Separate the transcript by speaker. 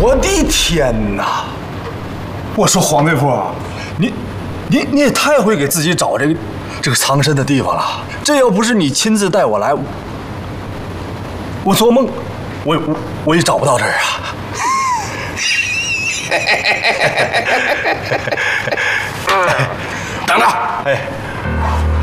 Speaker 1: 我的天哪！我说黄大夫，你也太会给自己找这个藏身的地方了。这要不是你亲自带我来，我做梦我也找不到这儿啊。等等，哎。